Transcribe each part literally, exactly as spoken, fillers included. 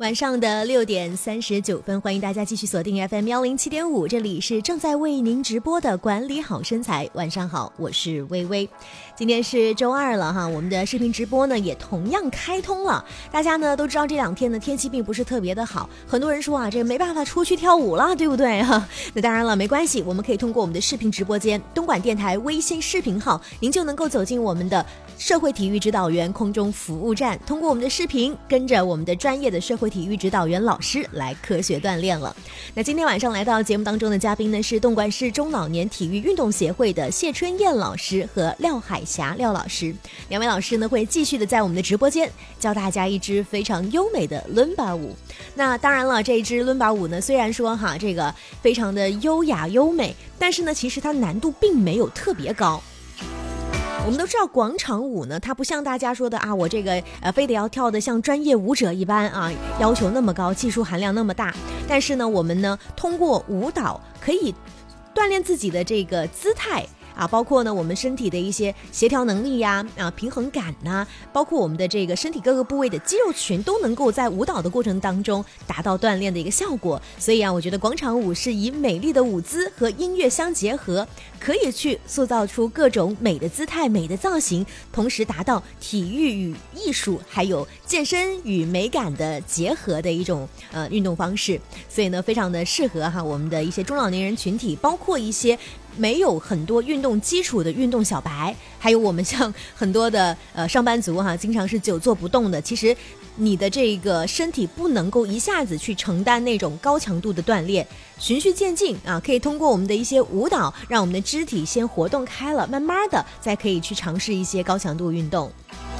晚上的六点三十九分，欢迎大家继续锁定 F M 幺零七点五，这里是正在为您直播的管理好身材。晚上好，我是微微。今天是周二了哈，我们的视频直播呢也同样开通了。大家呢都知道这两天呢天气并不是特别的好，很多人说啊，这个没办法出去跳舞了，对不对哈？那当然了，没关系，我们可以通过我们的视频直播间东莞电台微信视频号，您就能够走进我们的社会体育指导员空中服务站，通过我们的视频，跟着我们的专业的社会体育指导员老师来科学锻炼了。那今天晚上来到节目当中的嘉宾呢，是东莞市中老年体育运动协会的谢春燕老师和廖海霞廖老师，两位老师呢会继续的在我们的直播间教大家一支非常优美的伦巴舞。那当然了，这一支伦巴舞呢，虽然说哈这个非常的优雅优美，但是呢其实它难度并没有特别高。我们都知道广场舞呢，它不像大家说的啊，我这个呃非得要跳的像专业舞者一般啊，要求那么高，技术含量那么大。但是呢，我们呢通过舞蹈可以锻炼自己的这个姿态啊，包括呢我们身体的一些协调能力呀，啊平衡感呐，包括我们的这个身体各个部位的肌肉群都能够在舞蹈的过程当中达到锻炼的一个效果。所以啊，我觉得广场舞是以美丽的舞姿和音乐相结合，可以去塑造出各种美的姿态、美的造型，同时达到体育与艺术还有健身与美感的结合的一种呃运动方式。所以呢，非常的适合哈我们的一些中老年人群体，包括一些没有很多运动基础的运动小白，还有我们像很多的呃上班族哈，经常是久坐不动的。其实你的这个身体不能够一下子去承担那种高强度的锻炼，循序渐进啊，可以通过我们的一些舞蹈，让我们的肢体先活动开了，慢慢的再可以去尝试一些高强度运动。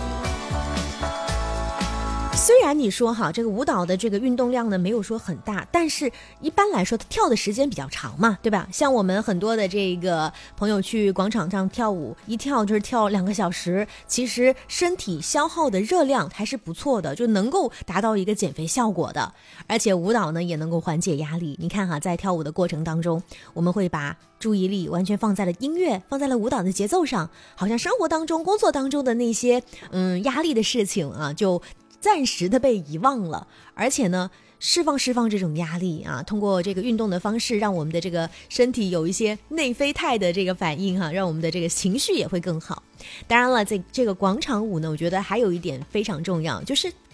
虽然你说哈这个舞蹈的这个运动量呢没有说很大，但是一般来说它跳的时间比较长嘛，对吧？像我们很多的这个朋友去广场上跳舞，一跳就是跳两个小时，其实身体消耗的热量还是不错的，就能够达到一个减肥效果的。而且舞蹈呢也能够缓解压力。你看哈，在跳舞的过程当中，我们会把注意力完全放在了音乐，放在了舞蹈的节奏上，好像生活当中工作当中的那些嗯压力的事情啊就暂时的被遗忘了。而且呢释放释放这种压力啊，通过这个运动的方式，让我们的这个身体有一些内啡肽的这个反应哈、啊，让我们的这个情绪也会更好。当然了，在这个广场舞呢，我觉得还有一点非常重要，就是